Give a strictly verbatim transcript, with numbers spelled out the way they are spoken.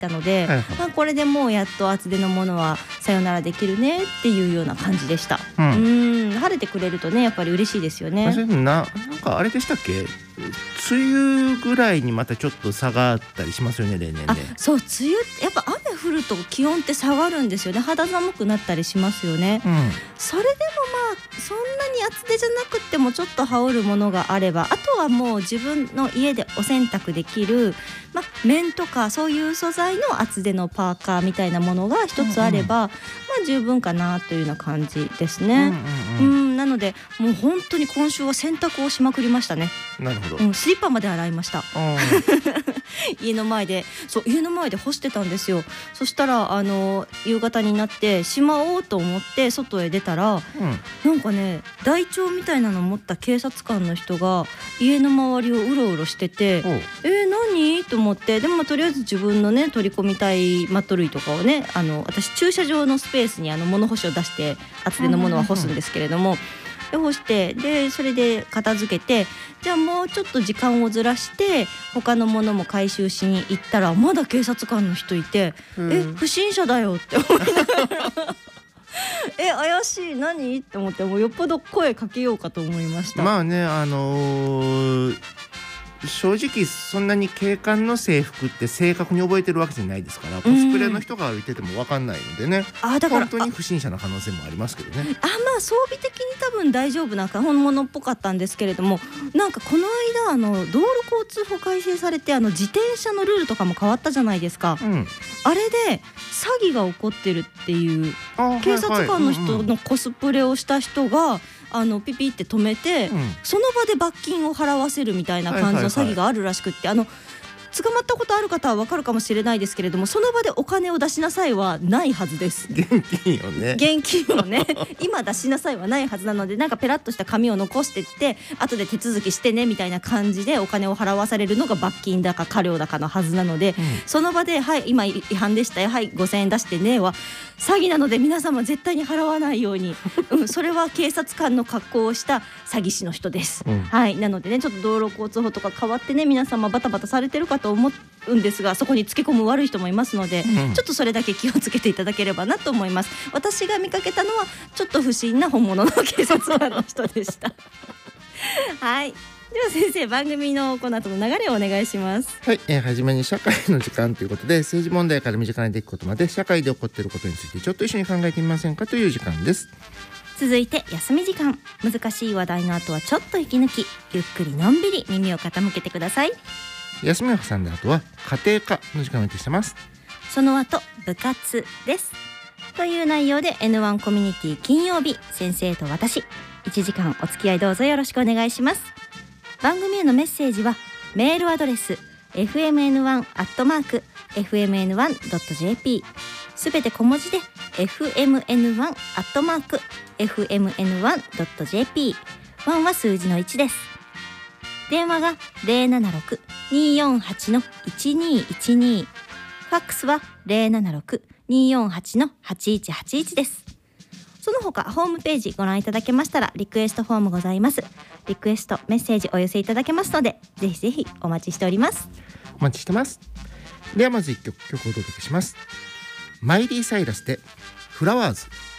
たので、 はいはい、 まあ、これでもうやっと厚手のものはさよならできるねっていうような感じでした。 うん、うーん晴れてくれるとねやっぱり嬉しいですよね。 な, なんかあれでしたっけ、梅雨ぐらいにまたちょっと下がったりしますよね、例年で。 あ、そう、梅雨やっぱ雨降ると気温って下がるんですよね。肌寒くなったりしますよね、 うん、 それでもまあそんなに厚手じゃなくってもちょっと羽織るものがあれば、あとはもう自分の家でお洗濯できる、まあ、綿とかそういう素材の厚手のパーカーみたいなものが一つあれば、うんうん、まあ十分かなというような感じですね、うんうんうん、うんなのでもう本当に今週は洗濯をしまくりましたね。 なるほど、 うん、スリッパまで洗いました家の前でそう家の前で干してたんですよ。そしたらあの夕方になってしまおうと思って外へ出たら、うん、なんかね台帳みたいなの持った警察官の人が家の周りをうろうろしてて、えー、何と思って、でもとりあえず自分のね取り込みたいマット類とかをね、あの私駐車場のスペースにあの物干しを出して厚手のものは干すんですけれども、で干してでそれで片付けて、じゃあもうちょっと時間をずらして他のものも回収しに行ったらまだ警察官の人いて、え不審者だよって思いながらえ怪しい何って思って、もうよっぽど声かけようかと思いました。 まあね、あのー正直そんなに警官の制服って正確に覚えてるわけじゃないですから、コスプレの人が歩いてても分かんないのでね、あだから本当に不審者の可能性もありますけどね。 あまあ装備的に多分大丈夫なんか本物っぽかったんですけれども、なんかこの間あの道路交通法改正されてあの自転車のルールとかも変わったじゃないですか、うん、あれで詐欺が起こってるっていう警察官の人のコスプレをした人があのピピって止めて、うん、その場で罰金を払わせるみたいな感じの詐欺があるらしくって、あの捕まったことある方は分かるかもしれないですけれども、その場でお金を出しなさいはないはずです。 現金をね現金をね今出しなさいはないはずなので、なんかペラッとした紙を残してって後で手続きしてねみたいな感じでお金を払わされるのが罰金だか過料だかのはずなので、うん、その場ではい今違反でしたよ、はいごせんえん出してねは詐欺なので皆様絶対に払わないように、うん、それは警察官の格好をした詐欺師の人です、うん、はいなのでねちょっと道路交通法とか変わってね皆様バタバタされてるかと思うんですが、そこにつけ込む悪い人もいますので、うん、ちょっとそれだけ気をつけていただければなと思います。私が見かけたのはちょっと不審な本物の警察官の人でしたはいでは先生番組のこの後の流れをお願いします。 はい、えー、初めに社会の時間ということで、政治問題から身近にできることまで社会で起こっていることについてちょっと一緒に考えてみませんかという時間です。 続いて休み時間、難しい話題の後はちょっと息抜き、ゆっくりのんびり耳を傾けてください。 休みを挟んだ後は家庭科の時間を予定してます。 その後部活ですという内容で エヌワン コミュニティ金曜日、先生と私いちじかんお付き合いどうぞよろしくお願いします。番組へのメッセージはメールアドレス エフエムエヌワン アットマーク エフエムエヌワン ドット ジェーピー すべて小文字で エフエムエヌワン アットマーク エフエムエヌワン ドット ジェーピー ワンは数字のいちです。電話が ゼロななろく にーよんはち いちにーいちにー、ファックスは ゼロななろく にーよんはち はちいちはちいちです。その他ホームページご覧いただけましたらリクエストフォームございます。リクエストメッセージお寄せいただけますのでぜひぜひお待ちしております。 お待ちしてます。ではまずいっきょく曲をお届けします。マイリー・サイラスでフラワーズ。